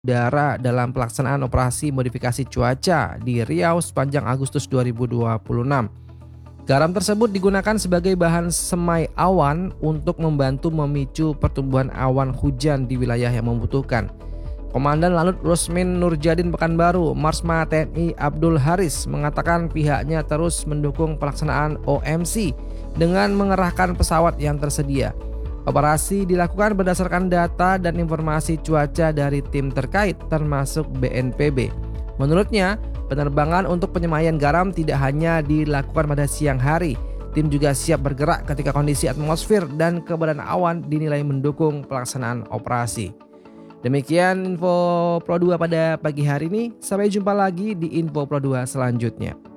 udara dalam pelaksanaan operasi modifikasi cuaca di Riau sepanjang Agustus 2026. Garam tersebut digunakan sebagai bahan semai awan untuk membantu memicu pertumbuhan awan hujan di wilayah yang membutuhkan. Komandan Lanut Rusmin Nurjadin Pekanbaru, Marsma TNI Abdul Haris mengatakan pihaknya terus mendukung pelaksanaan OMC dengan mengerahkan pesawat yang tersedia. Operasi dilakukan berdasarkan data dan informasi cuaca dari tim terkait termasuk BNPB. Menurutnya, penerbangan untuk penyemaian garam tidak hanya dilakukan pada siang hari. Tim juga siap bergerak ketika kondisi atmosfer dan keberadaan awan dinilai mendukung pelaksanaan operasi. Demikian info Pro 2 pada pagi hari ini. Sampai jumpa lagi di info Pro 2 selanjutnya.